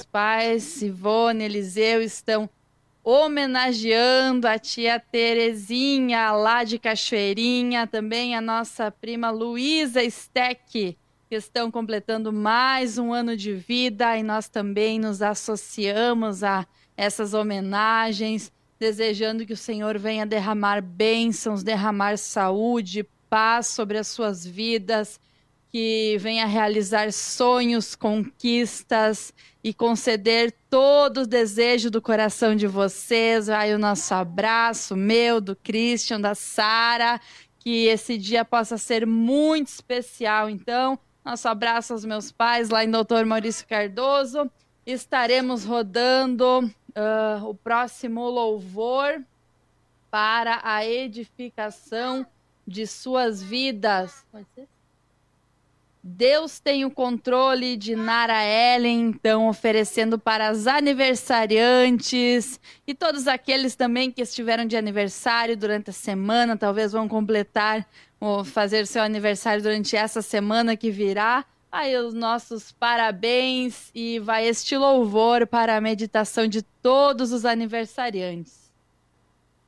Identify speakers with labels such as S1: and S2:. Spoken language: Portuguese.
S1: pais, Sivone, Eliseu, estão homenageando a tia Terezinha, lá de Cachoeirinha, também a nossa prima Luísa Steck, que estão completando mais um ano de vida, e nós também nos associamos a essas homenagens, desejando que o Senhor venha derramar bênçãos, derramar saúde, paz sobre as suas vidas, que venha realizar sonhos, conquistas e conceder todo o desejo do coração de vocês. Vai o nosso abraço, meu, do Christian, da Sara, que esse dia possa ser muito especial. Então, nosso abraço aos meus pais lá em Doutor Maurício Cardoso. Estaremos rodando o próximo louvor para a edificação de suas vidas. Pode ser? Deus tem o controle de Nara Ellen, então oferecendo para as aniversariantes e todos aqueles também que estiveram de aniversário durante a semana, talvez vão completar ou fazer seu aniversário durante essa semana que virá. Aí os nossos parabéns e vai este louvor para a meditação de todos os aniversariantes.